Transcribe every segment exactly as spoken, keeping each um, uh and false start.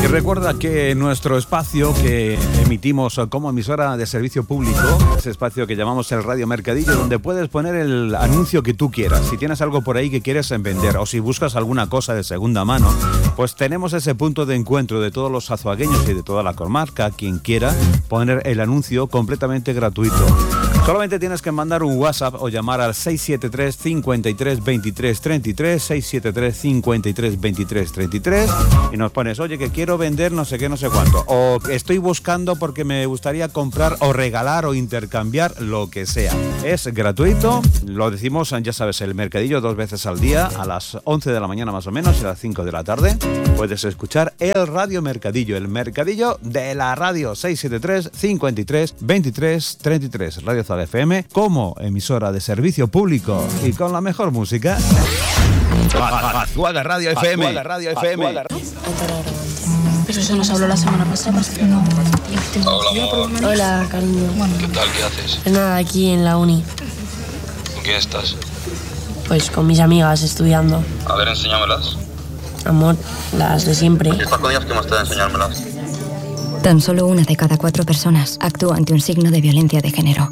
Y recuerda que nuestro espacio que emitimos como emisora de servicio público, ese espacio que llamamos el Radio Mercadillo, donde puedes poner el anuncio que tú quieras. Si tienes algo por ahí que quieres vender o si buscas alguna cosa de segunda mano, pues tenemos ese punto de encuentro de todos los azuagueños y de toda la comarca. Quien quiera poner el anuncio completamente gratuito. Solamente tienes que mandar un WhatsApp o llamar al seis siete tres, cinco tres, veintitrés treinta y tres, seis siete tres, cinco tres, veintitrés treinta y tres y nos pones, oye, que quiero vender no sé qué, no sé cuánto, o estoy buscando porque me gustaría comprar o regalar o intercambiar lo que sea. Es gratuito, lo decimos, ya sabes, el Mercadillo dos veces al día, a las once de la mañana más o menos y a las cinco de la tarde. Puedes escuchar el Radio Mercadillo, el Mercadillo de la radio, seis siete tres, cinco tres, veintitrés treinta y tres, Radio Zaga F M, como emisora de servicio público y con la mejor música. Azuaga Radio F M. Azuaga Radio F M. Pero eso nos habló la semana pasada. No. Hola, Hola, cariño. ¿qué tal? ¿Qué haces? Pues nada, aquí en la uni. ¿Con quién estás? Pues con mis amigas estudiando. A ver, enséñamelas. Amor, las de siempre. Si estás con ellas, ¿qué más te da enseñármelas? Tan solo una de cada cuatro personas actúa ante un signo de violencia de género.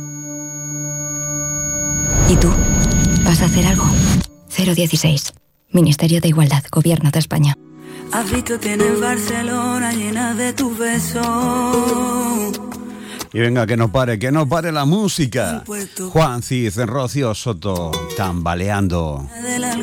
¿Y tú? ¿Vas a hacer algo? cero dieciséis. Ministerio de Igualdad, Gobierno de España. Has visto, tienes Barcelona llena de tus besos. Y venga, que no pare, que no pare la música. Juan Cid, Rocío Soto, tambaleando.